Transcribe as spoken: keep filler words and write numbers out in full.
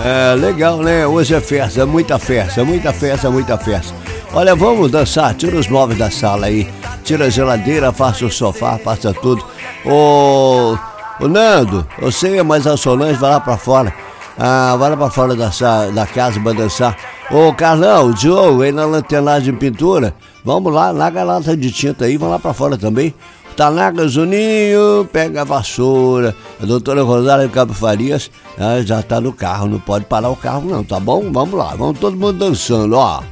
É, legal, né? Hoje é festa, muita festa, muita festa, muita festa. Olha, vamos dançar, tira os móveis da sala aí, tira a geladeira, faça o sofá, faça tudo. Ô, ô Nando, você é mais a Solange, vai lá pra fora. Ah, vai lá pra fora da, da casa pra dançar. Ô Carlão, Joe, aí na lanternagem de pintura, vamos lá, larga a lata de tinta aí, vamos lá pra fora também. Tanaka, Juninho, pega a vassoura. A doutora Rosália Cabo Farias ah, já tá no carro, não pode parar o carro não, tá bom? Vamos lá, vamos todo mundo dançando, ó.